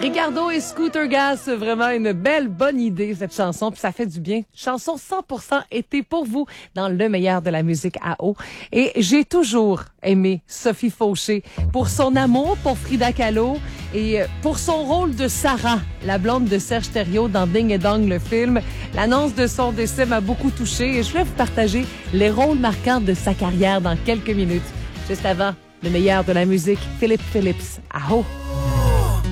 Ricardo et Scooter Gas, vraiment une belle, bonne idée, cette chanson, puis ça fait du bien. Chanson 100% été pour vous dans le meilleur de la musique à eau. Et j'ai toujours aimé Sophie Fauché pour son amour pour Frida Kahlo et pour son rôle de Sarah, la blonde de Serge Thériault dans Ding et Dong, le film. L'annonce de son décès m'a beaucoup touchée et je vais vous partager les rôles marquants de sa carrière dans quelques minutes. Juste avant, le meilleur de la musique, Philippe Phillips, à eau.